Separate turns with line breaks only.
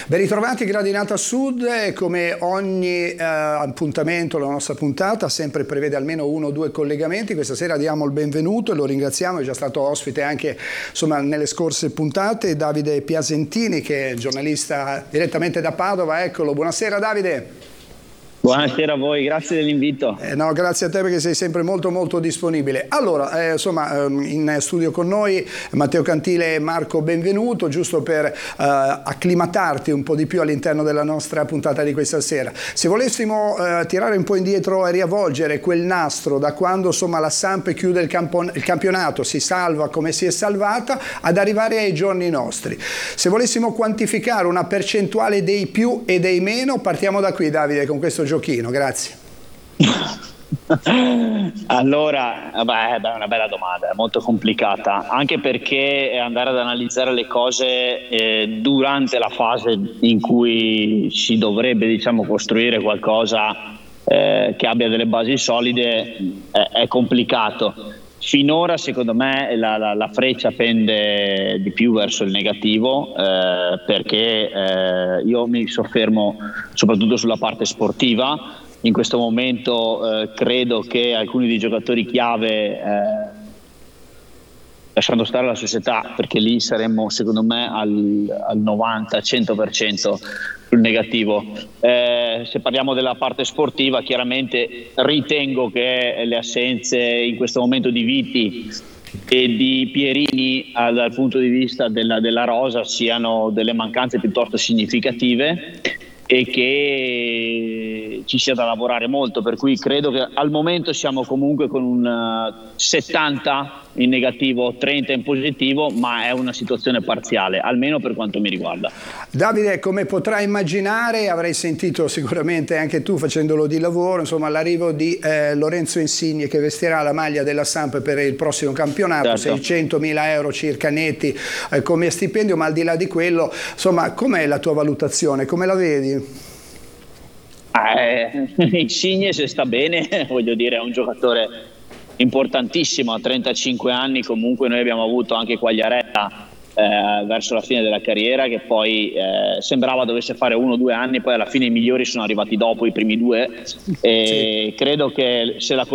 Ben ritrovati Gradinata Sud, e come ogni appuntamento la nostra puntata sempre prevede almeno 1 o 2 collegamenti. Questa sera diamo il benvenuto e lo ringraziamo, è già stato ospite anche nelle scorse puntate, Davide Piasentini, che è giornalista direttamente da Padova. Eccolo, buonasera Davide.
Buonasera a voi, grazie dell'invito.
No, grazie a te perché sei sempre molto disponibile. Allora, in studio con noi Matteo Cantile e Marco Benvenuto, giusto per acclimatarti un po' di più all'interno della nostra puntata di questa sera. Se volessimo tirare un po' indietro e riavvolgere quel nastro da quando la Samp chiude il campionato, si salva come si è salvata, ad arrivare ai giorni nostri. Se volessimo quantificare una percentuale dei più e dei meno, partiamo da qui Davide, con questo giochino, grazie.
Allora, è una bella domanda, è molto complicata, anche perché andare ad analizzare le cose durante la fase in cui si dovrebbe, costruire qualcosa che abbia delle basi solide è complicato. Finora secondo me la freccia pende di più verso il negativo, perché io mi soffermo soprattutto sulla parte sportiva. In questo momento credo che alcuni dei giocatori chiave, lasciando stare la società, perché lì saremmo secondo me al 90-100% sul negativo. Se parliamo della parte sportiva, chiaramente ritengo che le assenze in questo momento di Viti e di Pierini dal punto di vista della rosa siano delle mancanze piuttosto significative e che ci sia da lavorare molto, per cui credo che al momento siamo comunque con un 70 in negativo, 30 in positivo, ma è una situazione parziale, almeno per quanto mi riguarda.
Davide, come potrai immaginare, avrai sentito sicuramente anche tu facendolo di lavoro, l'arrivo di Lorenzo Insigne, che vestirà la maglia della Samp per il prossimo campionato, certo. 600.000 euro circa netti come stipendio, ma al di là di quello, com'è la tua valutazione, come la vedi?
Insigne, se sta bene, voglio dire, è un giocatore importantissimo, a 35 anni. Comunque noi abbiamo avuto anche Quagliarella verso la fine della carriera, che poi sembrava dovesse fare 1 o 2 anni, poi alla fine i migliori sono arrivati dopo i primi 2 e sì. Credo che se la